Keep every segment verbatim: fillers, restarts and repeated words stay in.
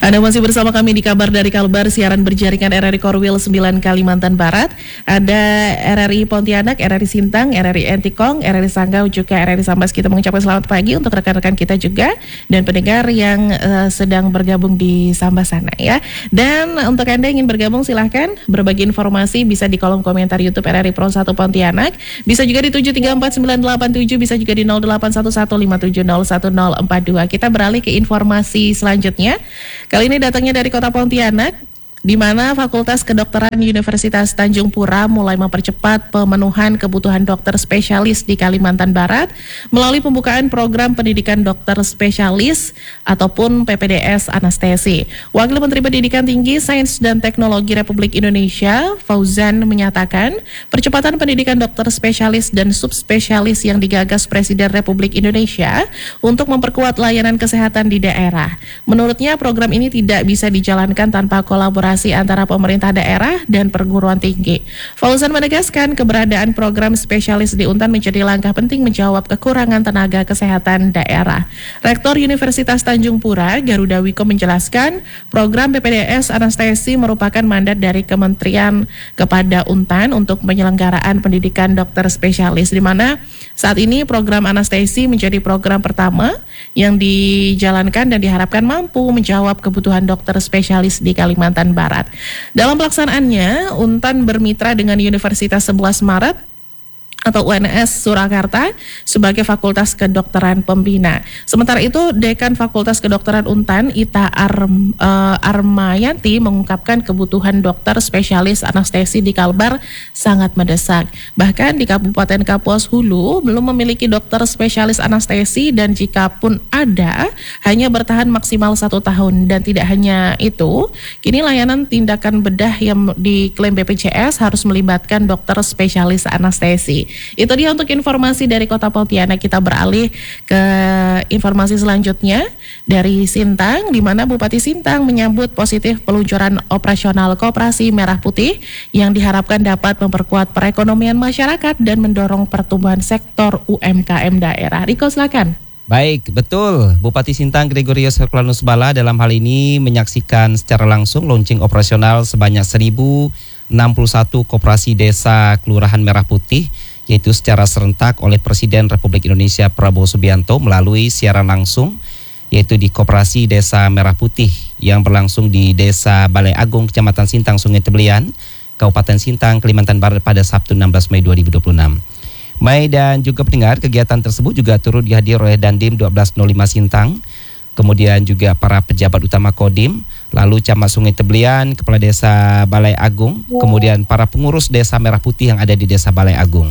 Anda masih bersama kami di Kabar dari Kalbar, siaran berjaringan R R I Korwil sembilan Kalimantan Barat. Ada R R I Pontianak, R R I Sintang, R R I Entikong, R R I Sanggau, juga R R I Sambas. Kita mengucapkan selamat pagi untuk rekan-rekan kita juga dan pendengar yang uh, sedang bergabung di Sambas sana ya. Dan untuk Anda yang ingin bergabung silahkan berbagi informasi bisa di kolom komentar YouTube R R I Pro satu Pontianak. Bisa juga di tujuh tiga empat sembilan delapan tujuh, bisa juga di nol delapan satu satu lima tujuh nol satu nol empat dua. Kita beralih ke informasi selanjutnya. Kali ini datangnya dari Kota Pontianak, di mana Fakultas Kedokteran Universitas Tanjung Pura mulai mempercepat pemenuhan kebutuhan dokter spesialis di Kalimantan Barat melalui pembukaan program pendidikan dokter spesialis ataupun P P D S anestesi. Wakil Menteri Pendidikan Tinggi, Sains dan Teknologi Republik Indonesia, Fauzan, menyatakan percepatan pendidikan dokter spesialis dan subspesialis yang digagas Presiden Republik Indonesia untuk memperkuat layanan kesehatan di daerah. Menurutnya program ini tidak bisa dijalankan tanpa kolaborasi antara pemerintah daerah dan perguruan tinggi. Fauzan menegaskan keberadaan program spesialis di Untan menjadi langkah penting menjawab kekurangan tenaga kesehatan daerah. Rektor Universitas Tanjung Pura, Garuda Wiko, menjelaskan program P P D S anestesi merupakan mandat dari kementerian kepada Untan untuk penyelenggaraan pendidikan dokter spesialis, di mana saat ini program anestesi menjadi program pertama yang dijalankan dan diharapkan mampu menjawab kebutuhan dokter spesialis di Kalimantan Barat. Barat. Dalam pelaksanaannya, Untan bermitra dengan Universitas sebelas Maret atau U N S Surakarta sebagai Fakultas Kedokteran Pembina. Sementara itu, Dekan Fakultas Kedokteran Untan, Ita Arm, uh, Armayanti, mengungkapkan kebutuhan dokter spesialis anestesi di Kalbar sangat mendesak. Bahkan di Kabupaten Kapuas Hulu belum memiliki dokter spesialis anestesi, dan jika pun ada, hanya bertahan maksimal satu tahun. Dan tidak hanya itu, kini layanan tindakan bedah yang diklaim B P J S harus melibatkan dokter spesialis anestesi. Itu dia untuk informasi dari Kota Pontianak. Kita beralih ke informasi selanjutnya dari Sintang, di mana Bupati Sintang menyambut positif peluncuran operasional Koperasi Merah Putih yang diharapkan dapat memperkuat perekonomian masyarakat dan mendorong pertumbuhan sektor U M K M daerah. Riko, silakan. Baik, betul. Bupati Sintang Gregorius Herculanus Bala dalam hal ini menyaksikan secara langsung launching operasional sebanyak seribu enam puluh satu koperasi desa Kelurahan Merah Putih, yaitu secara serentak oleh Presiden Republik Indonesia Prabowo Subianto melalui siaran langsung, yaitu di Koperasi Desa Merah Putih yang berlangsung di Desa Balai Agung, Kecamatan Sintang, Sungai Tebelian, Kabupaten Sintang, Kalimantan Barat pada Sabtu enam belas Mei dua ribu dua puluh enam. Mei dan juga pendengar, kegiatan tersebut juga turut dihadiri oleh Dandim satu dua nol lima Sintang, kemudian juga para pejabat utama Kodim, lalu Camat Sungai Tebelian, Kepala Desa Balai Agung, kemudian para pengurus Desa Merah Putih yang ada di Desa Balai Agung.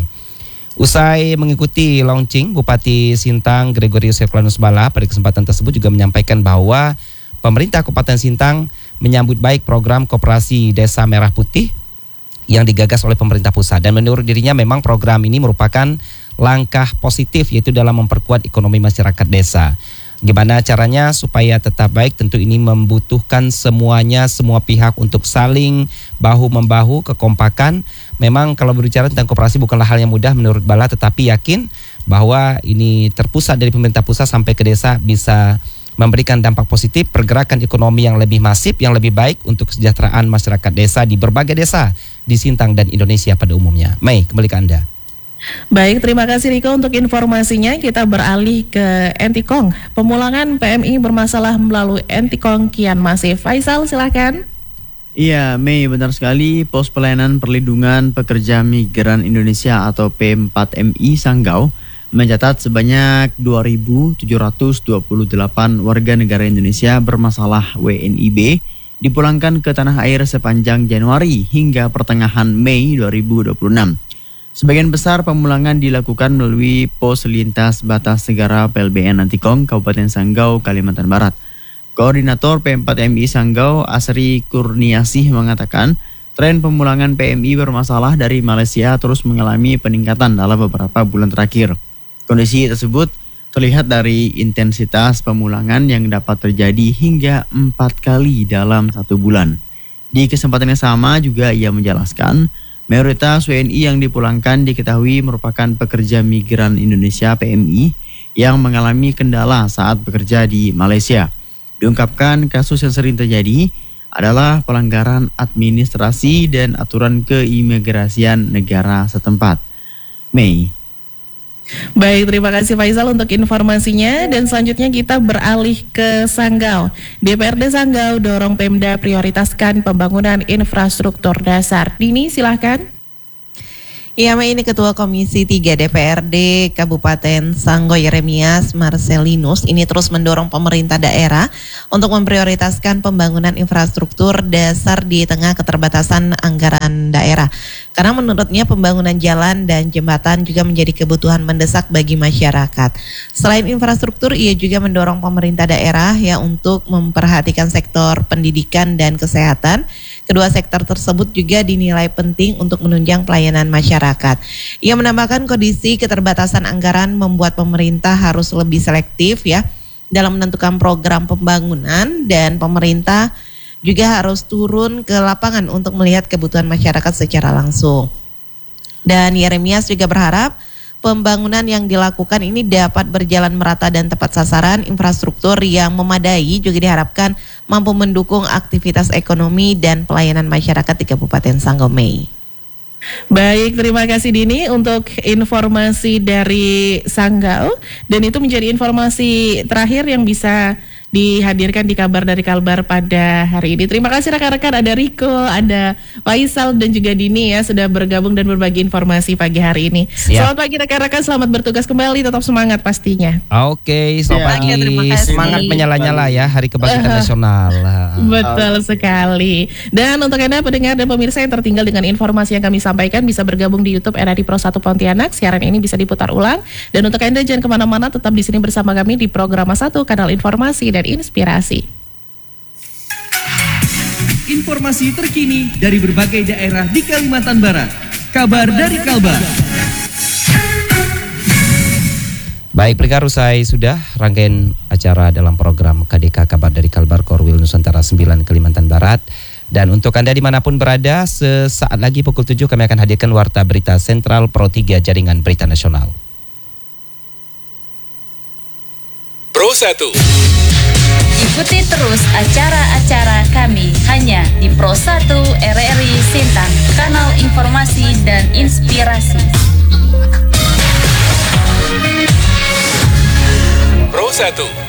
Usai mengikuti launching, Bupati Sintang Gregorius Herculanus Bala pada kesempatan tersebut juga menyampaikan bahwa pemerintah Kabupaten Sintang menyambut baik program Koperasi Desa Merah Putih yang digagas oleh pemerintah pusat, dan menurut dirinya memang program ini merupakan langkah positif, yaitu dalam memperkuat ekonomi masyarakat desa. Gimana caranya supaya tetap baik? Tentu ini membutuhkan semuanya, semua pihak untuk saling bahu-membahu, kekompakan. Memang kalau berbicara tentang koperasi bukanlah hal yang mudah menurut Bala, tetapi yakin bahwa ini terpusat dari pemerintah pusat sampai ke desa bisa memberikan dampak positif, pergerakan ekonomi yang lebih masif, yang lebih baik untuk kesejahteraan masyarakat desa di berbagai desa di Sintang dan Indonesia pada umumnya. Mei, kembali ke Anda. Baik, terima kasih Riko untuk informasinya. Kita beralih ke Entikong. Pemulangan P M I bermasalah melalui Entikong kian masif. Faisal, silakan. Iya, Mei, benar sekali. Pos Pelayanan Perlindungan Pekerja Migran Indonesia atau P empat M I Sanggau mencatat sebanyak dua ribu tujuh ratus dua puluh delapan warga negara Indonesia bermasalah W N I B dipulangkan ke tanah air sepanjang Januari hingga pertengahan Mei dua ribu dua puluh enam. Sebagian besar pemulangan dilakukan melalui pos lintas batas negara P L B N Entikong, Kabupaten Sanggau, Kalimantan Barat. Koordinator P empat M I Sanggau, Asri Kurniasih, mengatakan tren pemulangan P M I bermasalah dari Malaysia terus mengalami peningkatan dalam beberapa bulan terakhir. Kondisi tersebut terlihat dari intensitas pemulangan yang dapat terjadi hingga empat kali dalam satu bulan. Di kesempatan yang sama juga ia menjelaskan, mayoritas W N I yang dipulangkan diketahui merupakan pekerja migran Indonesia P M I yang mengalami kendala saat bekerja di Malaysia. Diungkapkan kasus yang sering terjadi adalah pelanggaran administrasi dan aturan keimigrasian negara setempat. Mei. Baik, terima kasih Faisal untuk informasinya. Dan selanjutnya kita beralih ke Sanggau. D P R D Sanggau dorong Pemda prioritaskan pembangunan infrastruktur dasar. Dini, silahkan. Ya, Mei, ini Ketua Komisi tiga D P R D Kabupaten Sanggau Yeremias Marcelinus ini terus mendorong pemerintah daerah untuk memprioritaskan pembangunan infrastruktur dasar di tengah keterbatasan anggaran daerah. Karena menurutnya pembangunan jalan dan jembatan juga menjadi kebutuhan mendesak bagi masyarakat. Selain infrastruktur, ia juga mendorong pemerintah daerah ya untuk memperhatikan sektor pendidikan dan kesehatan. Kedua sektor tersebut juga dinilai penting untuk menunjang pelayanan masyarakat. Ia menambahkan kondisi keterbatasan anggaran membuat pemerintah harus lebih selektif ya dalam menentukan program pembangunan, dan pemerintah juga harus turun ke lapangan untuk melihat kebutuhan masyarakat secara langsung. Dan Yeremias juga berharap pembangunan yang dilakukan ini dapat berjalan merata dan tepat sasaran. Infrastruktur yang memadai juga diharapkan mampu mendukung aktivitas ekonomi dan pelayanan masyarakat di Kabupaten Sanggau, Mei. Baik, terima kasih Dini untuk informasi dari Sanggau. Dan itu menjadi informasi terakhir yang bisa dihadirkan di kabar dari Kalbar pada hari ini. Terima kasih rekan-rekan, ada Riko, ada Faisal dan juga Dini ya sudah bergabung dan berbagi informasi pagi hari ini. Siap. Selamat pagi rekan-rekan, selamat bertugas kembali, tetap semangat pastinya. Oke, selamat Ya, pagi. terima kasih. Semangat menyala-nyala ya Hari Kebangkitan Nasional. Betul sekali. Dan untuk Anda pendengar dan pemirsa yang tertinggal dengan informasi yang kami sampaikan, bisa bergabung di YouTube R R I Pro satu Pontianak. Siaran ini bisa diputar ulang. Dan untuk Anda jangan kemana-mana, tetap di sini bersama kami di program satu Kanal Informasi dan Inspirasi. Informasi terkini dari berbagai daerah di Kalimantan Barat. Kabar dari Kalbar. Baik, pendengar, usai sudah rangkaian acara dalam program K D K Kabar dari Kalbar Korwil Nusantara sembilan Kalimantan Barat. Dan untuk Anda dimanapun berada, sesaat lagi pukul tujuh kami akan hadirkan Warta Berita Sentral Pro tiga Jaringan Berita Nasional. Pro satu. Ikuti terus acara-acara kami hanya di Pro satu R R I Sintang, Kanal Informasi dan Inspirasi. Pro satu.